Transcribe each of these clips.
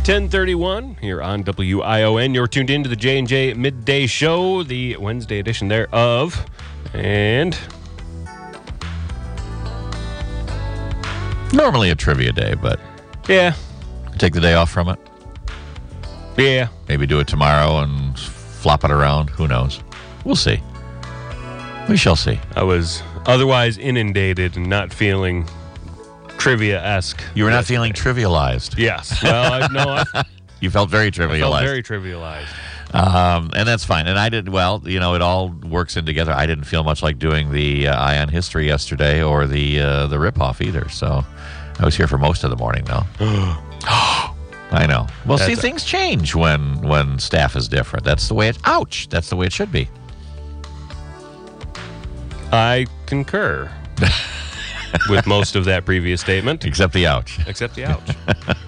10:31 here on WION. You're tuned in to the J&J Midday Show, the Wednesday edition thereof. And normally a trivia day, but yeah, take the day off from it. Yeah. Maybe do it tomorrow and flop it around. Who knows? We'll see. We shall see. I was otherwise inundated and not feeling trivia-esque. You were not feeling trivialized. Yes. Well, You felt very trivialized. I felt very trivialized. And that's fine. And I did, well, it all works in together. I didn't feel much like doing the Ion History yesterday or the rip-off either. So I was here for most of the morning, though. I know. Well, see, things change when staff is different. That's the way ouch! That's the way it should be. I concur with most of that previous statement. Except the ouch. Except the ouch.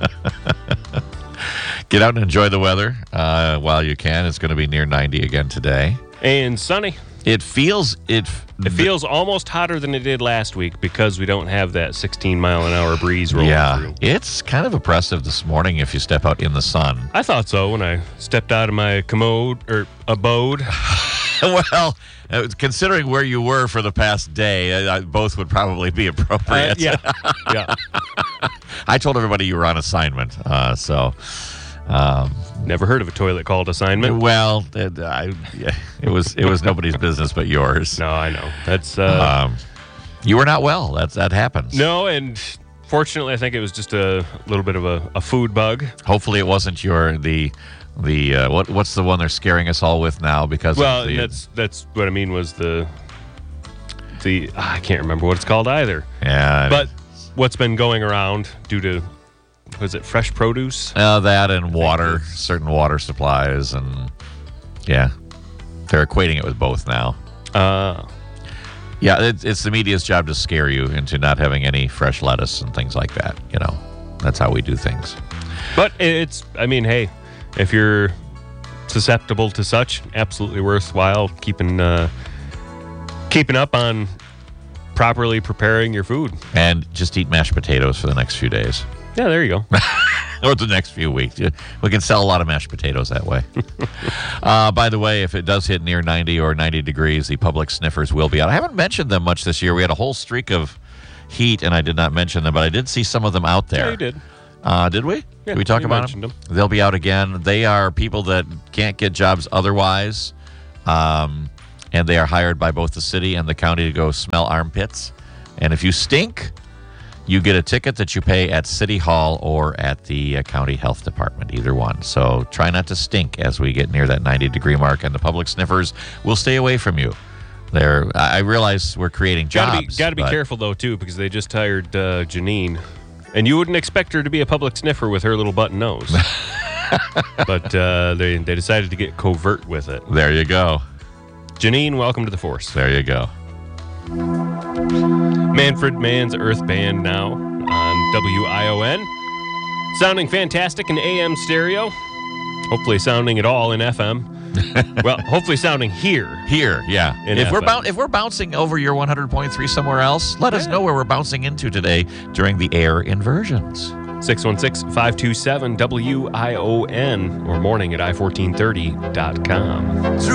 Get out and enjoy the weather while you can. It's going to be near 90 again today. And sunny. It feels almost hotter than it did last week because we don't have that 16-mile-an-hour breeze rolling through. It's kind of oppressive this morning if you step out in the sun. I thought so when I stepped out of my abode. Well, considering where you were for the past day, both would probably be appropriate. Yeah. I told everybody you were on assignment, so... Never heard of a toilet called assignment. Well, it was nobody's business but yours. No, I know. That's you were not well. That happens. No, and fortunately, I think it was just a little bit of a food bug. Hopefully, it wasn't what's the one they're scaring us all with now because that's what I mean was the I can't remember what it's called either. Yeah, but what's been going around due to. Was it fresh produce? That and water, certain water supplies, and yeah, they're equating it with both now. Yeah, it's the media's job to scare you into not having any fresh lettuce and things like that. That's how we do things. But hey, if you're susceptible to such, absolutely worthwhile keeping up on properly preparing your food. And just eat mashed potatoes for the next few days. Yeah, there you go. Or the next few weeks. We can sell a lot of mashed potatoes that way. By the way, if it does hit near 90 or 90 degrees, the public sniffers will be out. I haven't mentioned them much this year. We had a whole streak of heat, and I did not mention them, but I did see some of them out there. Yeah, you did. Did we? Yeah, did we talk about them? They'll be out again. They are people that can't get jobs otherwise, and they are hired by both the city and the county to go smell armpits. And if you stink... you get a ticket that you pay at City Hall or at the county health department, either one. So try not to stink as we get near that 90-degree mark, and the public sniffers will stay away from you. I realize we're creating jobs. Got to be careful, though, too, because they just hired Janine. And you wouldn't expect her to be a public sniffer with her little button nose. But they decided to get covert with it. There you go. Janine, welcome to the force. There you go. Manfred Mann's Earth Band now on WION. Sounding fantastic in AM stereo. Hopefully sounding at all in FM. Well, hopefully sounding here. Here, yeah. If we're bouncing over your 100.3 somewhere else, let us know where we're bouncing into today during the air inversions. 616-527-WION or morning at i1430.com.